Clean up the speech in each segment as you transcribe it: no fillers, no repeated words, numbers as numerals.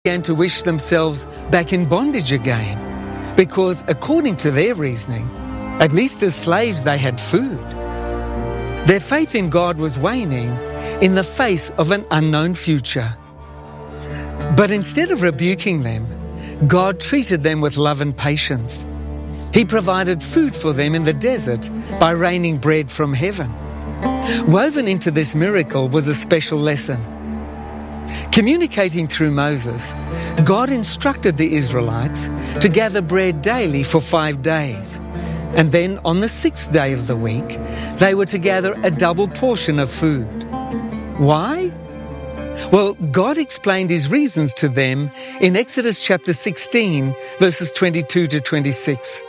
began to wish themselves back in bondage again, because according to their reasoning, at least as slaves they had food. Their faith in God was waning in the face of an unknown future. But instead of rebuking them, God treated them with love and patience. He provided food for them in the desert by raining bread from heaven. Woven into this miracle was a special lesson. Communicating through Moses, God instructed the Israelites to gather bread daily for 5 days. And then on the 6th day of the week, they were to gather a double portion of food. Why? Well, God explained his reasons to them in Exodus chapter 16, verses 22 to 26.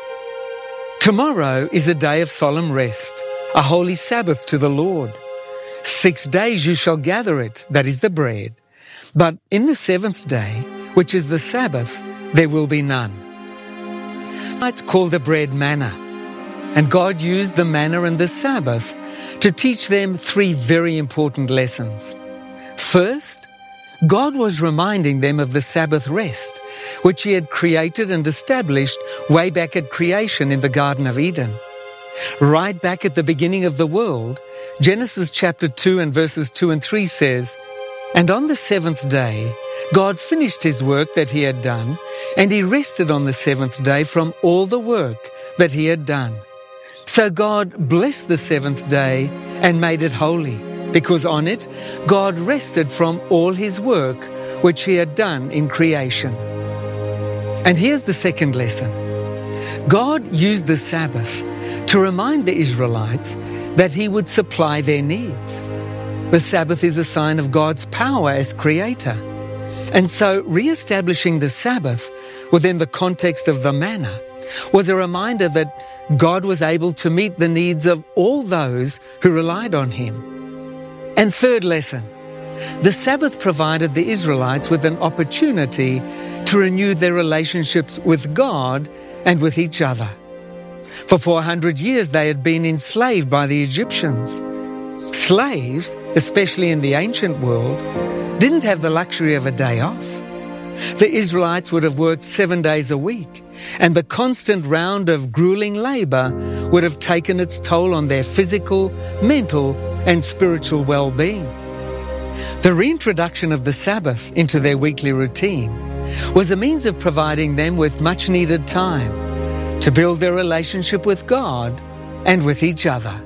Tomorrow is a day of solemn rest, a holy Sabbath to the Lord. 6 days you shall gather it, that is the bread. But in the 7th day, which is the Sabbath, there will be none. It's called the bread manna. And God used the manna and the Sabbath to teach them 3 very important lessons. First, God was reminding them of the Sabbath rest, which he had created and established way back at creation in the Garden of Eden. Right back at the beginning of the world, Genesis chapter 2 and verses 2 and 3 says, "And on the 7th day, God finished his work that he had done, and he rested on the 7th day from all the work that he had done. So God blessed the 7th day and made it holy, because on it God rested from all his work which he had done in creation." And here's the second lesson. God used the Sabbath to remind the Israelites that he would supply their needs. The Sabbath is a sign of God's power as creator. And so re-establishing the Sabbath within the context of the manna was a reminder that God was able to meet the needs of all those who relied on him. And third lesson, the Sabbath provided the Israelites with an opportunity to renew their relationships with God and with each other. For 400 years they had been enslaved by the Egyptians. Slaves, especially in the ancient world, didn't have the luxury of a day off. The Israelites would have worked 7 days a week, and the constant round of grueling labor would have taken its toll on their physical, mental, and spiritual well-being. The reintroduction of the Sabbath into their weekly routine was a means of providing them with much-needed time to build their relationship with God and with each other.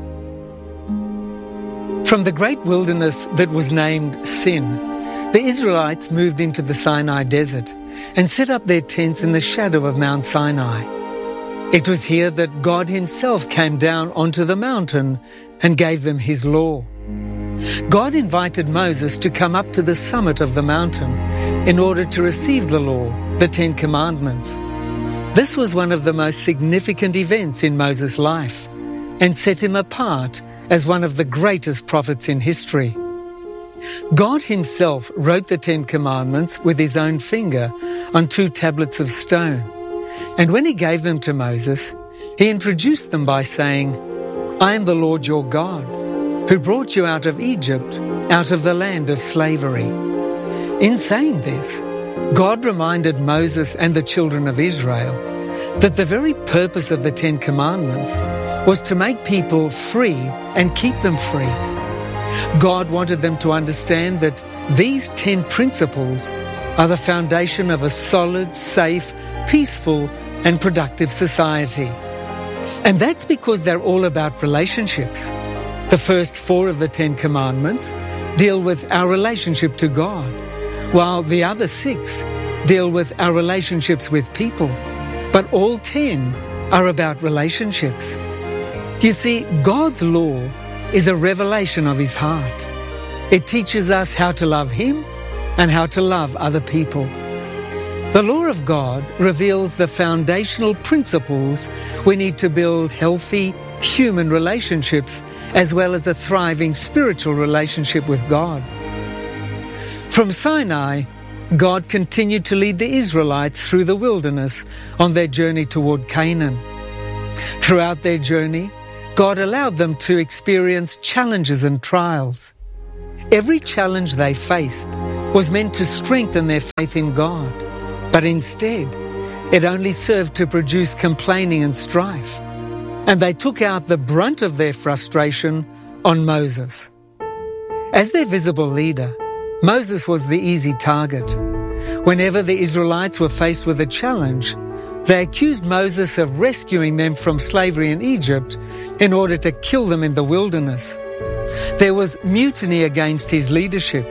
From the great wilderness that was named Sin, the Israelites moved into the Sinai desert and set up their tents in the shadow of Mount Sinai. It was here that God himself came down onto the mountain and gave them his law. God invited Moses to come up to the summit of the mountain in order to receive the law, the 10 Commandments. This was one of the most significant events in Moses' life and set him apart as one of the greatest prophets in history. God himself wrote the 10 Commandments with his own finger on 2 tablets of stone. And when he gave them to Moses, he introduced them by saying, "I am the Lord your God, who brought you out of Egypt, out of the land of slavery." In saying this, God reminded Moses and the children of Israel that the very purpose of the 10 Commandments was to make people free and keep them free. God wanted them to understand that these 10 principles are the foundation of a solid, safe, peaceful, and productive society. And that's because they're all about relationships. The first 4 of the 10 Commandments deal with our relationship to God, while the other 6 deal with our relationships with people. But all 10 are about relationships. You see, God's law is a revelation of his heart. It teaches us how to love him and how to love other people. The law of God reveals the foundational principles we need to build healthy human relationships as well as a thriving spiritual relationship with God. From Sinai, God continued to lead the Israelites through the wilderness on their journey toward Canaan. Throughout their journey, God allowed them to experience challenges and trials. Every challenge they faced was meant to strengthen their faith in God, but instead, it only served to produce complaining and strife. And they took out the brunt of their frustration on Moses. As their visible leader, Moses was the easy target. Whenever the Israelites were faced with a challenge, they accused Moses of rescuing them from slavery in Egypt in order to kill them in the wilderness. There was mutiny against his leadership,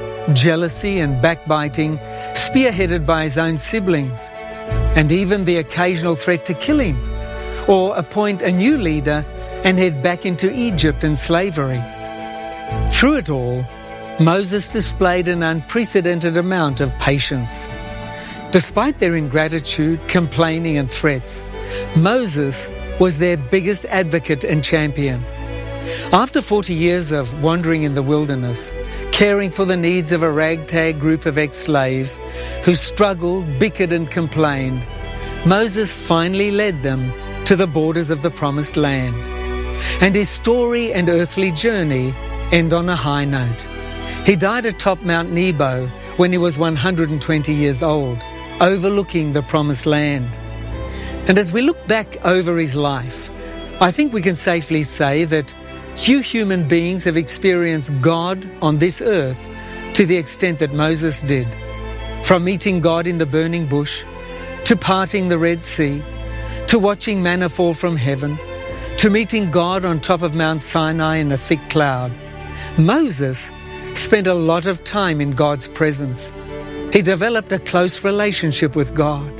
jealousy and backbiting spearheaded by his own siblings, and even the occasional threat to kill him or appoint a new leader and head back into Egypt and slavery. Through it all, Moses displayed an unprecedented amount of patience. Despite their ingratitude, complaining and threats, Moses was their biggest advocate and champion. After 40 years of wandering in the wilderness, caring for the needs of a ragtag group of ex-slaves who struggled, bickered and complained, Moses finally led them to the borders of the Promised Land. And his story and earthly journey end on a high note. He died atop Mount Nebo when he was 120 years old, overlooking the Promised Land. And as we look back over his life, I think we can safely say that few human beings have experienced God on this earth to the extent that Moses did. From meeting God in the burning bush, to parting the Red Sea, to watching manna fall from heaven, to meeting God on top of Mount Sinai in a thick cloud, Moses spent a lot of time in God's presence. He developed a close relationship with God.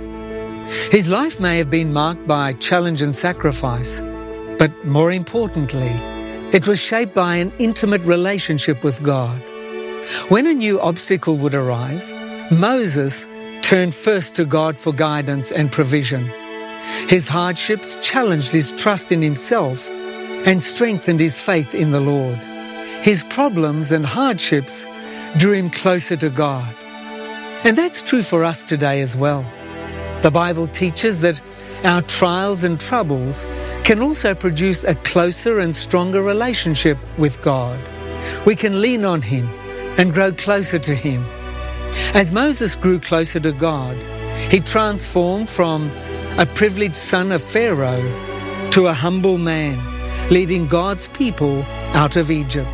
His life may have been marked by challenge and sacrifice, but more importantly, it was shaped by an intimate relationship with God. When a new obstacle would arise, Moses turned first to God for guidance and provision. His hardships challenged his trust in himself and strengthened his faith in the Lord. His problems and hardships drew him closer to God. And that's true for us today as well. The Bible teaches that our trials and troubles can also produce a closer and stronger relationship with God. We can lean on Him and grow closer to Him. As Moses grew closer to God, he transformed from a privileged son of Pharaoh to a humble man, leading God's people out of Egypt.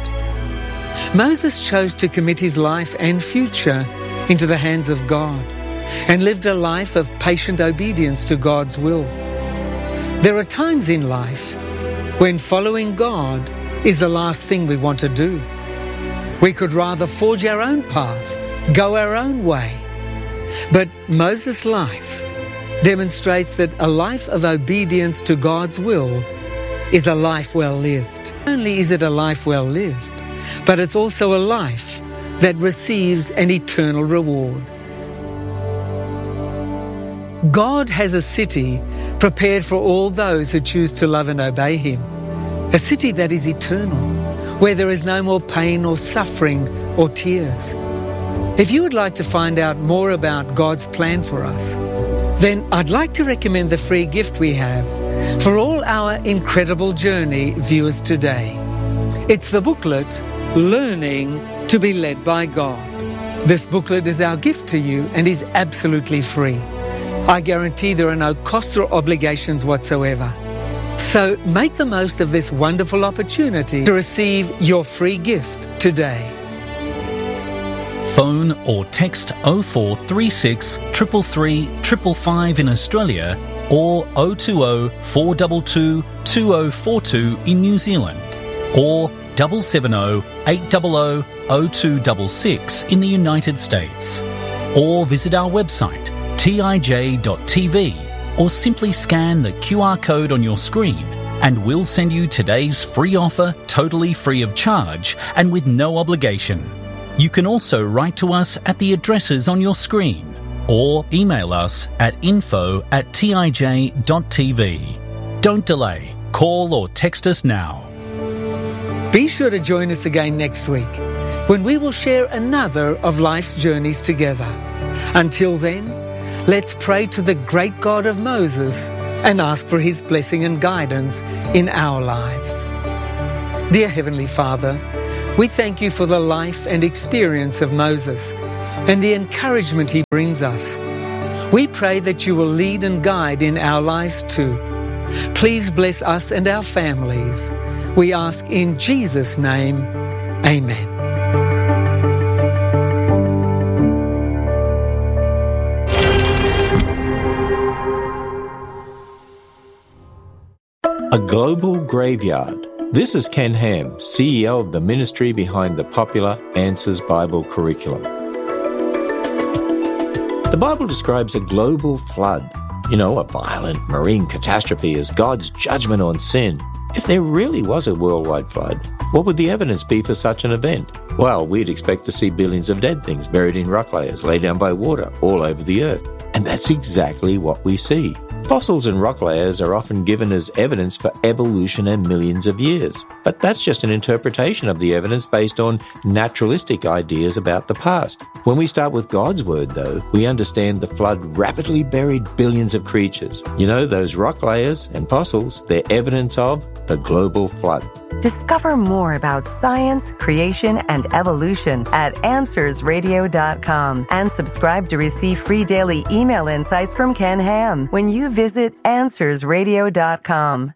Moses chose to commit his life and future into the hands of God and lived a life of patient obedience to God's will. There are times in life when following God is the last thing we want to do. We could rather forge our own path, go our own way. But Moses' life demonstrates that a life of obedience to God's will is a life well lived. Not only is it a life well lived, but it's also a life that receives an eternal reward. God has a city prepared for all those who choose to love and obey Him. A city that is eternal, where there is no more pain or suffering or tears. If you would like to find out more about God's plan for us, then I'd like to recommend the free gift we have for all our Incredible Journey viewers today. It's the booklet, Learning to be Led by God. This booklet is our gift to you and is absolutely free. I guarantee there are no costs or obligations whatsoever. So make the most of this wonderful opportunity to receive your free gift today. Phone or text 0436 333 555 in Australia or 020 422 2042 in New Zealand or 770 800 0266 in the United States, or visit our website tij.tv, or simply scan the QR code on your screen and we'll send you today's free offer totally free of charge and with no obligation. You can also write to us at the addresses on your screen or email us at info@tij.tv. Don't delay. Call or text us now. Be sure to join us again next week when we will share another of life's journeys together. Until then, let's pray to the great God of Moses and ask for His blessing and guidance in our lives. Dear Heavenly Father, we thank You for the life and experience of Moses and the encouragement He brings us. We pray that You will lead and guide in our lives too. Please bless us and our families. We ask in Jesus' name, Amen. A global graveyard. This is Ken Ham, CEO of the ministry behind the popular Answers Bible curriculum. The Bible describes a global flood, a violent marine catastrophe as God's judgment on sin. If there really was a worldwide flood, what would the evidence be for such an event? Well, we'd expect to see billions of dead things buried in rock layers laid down by water all over the earth. And that's exactly what we see. Fossils and rock layers are often given as evidence for evolution and millions of years. But that's just an interpretation of the evidence based on naturalistic ideas about the past. When we start with God's word, though, we understand the flood rapidly buried billions of creatures. Those rock layers and fossils, they're evidence of the global flood. Discover more about science, creation, and evolution at AnswersRadio.com and subscribe to receive free daily email insights from Ken Ham when you visit AnswersRadio.com.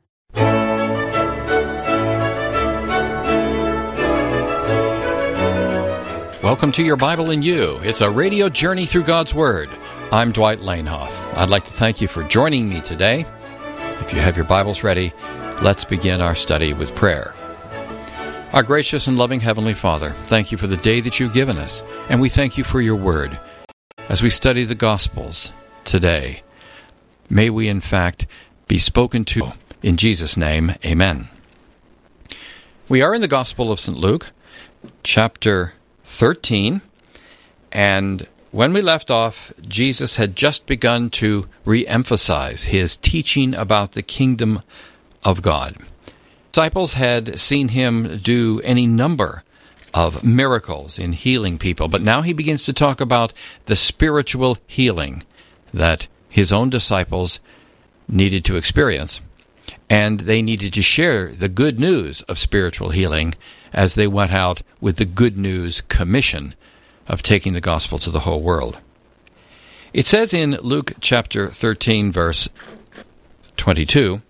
Welcome to Your Bible in You. It's a radio journey through God's Word. I'm Dwight Lanehoff. I'd like to thank you for joining me today. If you have your Bibles ready, let's begin our study with prayer. Our gracious and loving Heavenly Father, thank you for the day that you've given us, and we thank you for your Word. As we study the Gospels today, may we in fact be spoken to. In Jesus' name, amen. We are in the Gospel of St. Luke, chapter 13, and when we left off, Jesus had just begun to re-emphasize his teaching about the kingdom of God. Disciples had seen him do any number of miracles in healing people, but now he begins to talk about the spiritual healing that his own disciples needed to experience, and they needed to share the good news of spiritual healing as they went out with the good news commission of taking the gospel to the whole world. It says in Luke chapter 13, verse 22,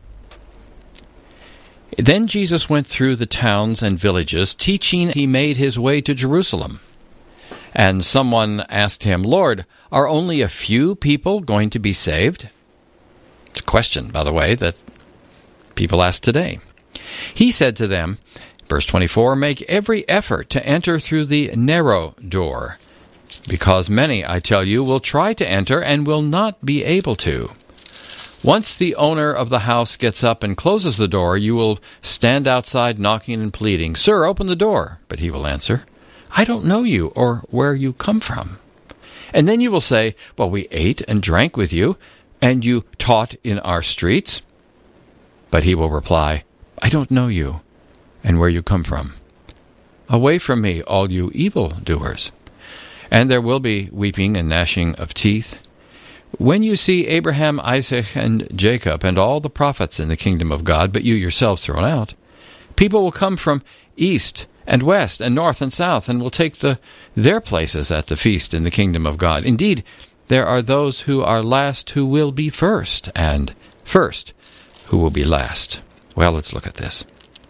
"Then Jesus went through the towns and villages, teaching. He made his way to Jerusalem. And someone asked him, 'Lord, are only a few people going to be saved?'" It's a question, by the way, that people ask today. He said to them, verse 24, "Make every effort to enter through the narrow door, because many, I tell you, will try to enter and will not be able to. Once the owner of the house gets up and closes the door, you will stand outside knocking and pleading, 'Sir, open the door.' But he will answer, 'I don't know you or where you come from.' And then you will say, 'Well, we ate and drank with you, and you taught in our streets.' But he will reply, 'I don't know you and where you come from. Away from me, all you evildoers.' And there will be weeping and gnashing of teeth when you see Abraham, Isaac, and Jacob, and all the prophets in the kingdom of God, but you yourselves thrown out. People will come from east and west and north and south, and will take their places at the feast in the kingdom of God. Indeed, there are those who are last who will be first, and first who will be last." Well, let's look at this.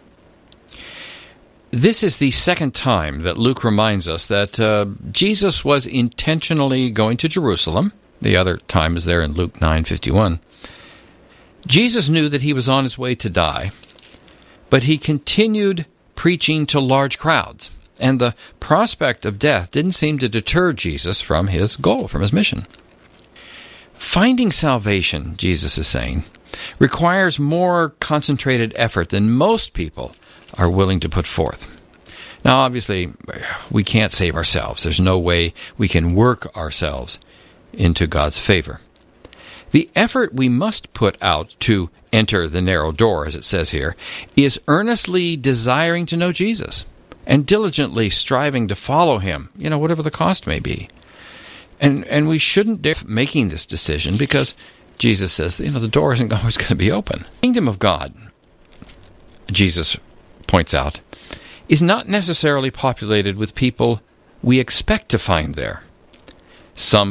This is the second time that Luke reminds us that Jesus was intentionally going to Jerusalem. The other time is there in Luke 9:51. Jesus knew that he was on his way to die, but he continued preaching to large crowds, and the prospect of death didn't seem to deter Jesus from his goal, from his mission. Finding salvation, Jesus is saying, requires more concentrated effort than most people are willing to put forth. Now, obviously, we can't save ourselves. There's no way we can work ourselves into God's favor. The effort we must put out to enter the narrow door, as it says here, is earnestly desiring to know Jesus and diligently striving to follow him, whatever the cost may be. And we shouldn't dare making this decision because Jesus says, the door isn't always going to be open. The kingdom of God, Jesus points out, is not necessarily populated with people we expect to find there. Some